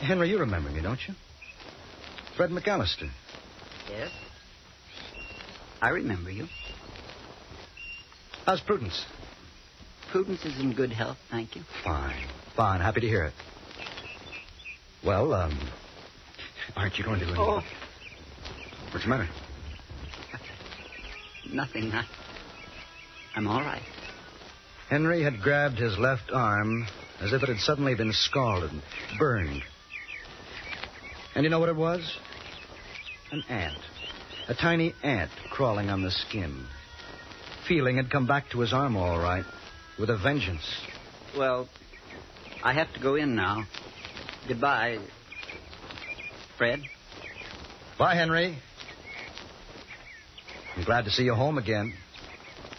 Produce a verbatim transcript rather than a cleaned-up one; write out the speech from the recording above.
Henry, you remember me, don't you? Fred McAllister. Yes. I remember you. How's Prudence? Prudence is in good health, thank you. Fine. Fine. Happy to hear it. Well, um, aren't you going to... Oh. What's the matter? Nothing. I, I'm all right. Henry had grabbed his left arm as if it had suddenly been scalded and burned. And you know what it was? An ant. A tiny ant crawling on the skin. Feeling had come back to his arm all right, with a vengeance. Well, I have to go in now. Goodbye, Fred. Bye, Henry. I'm glad to see you home again.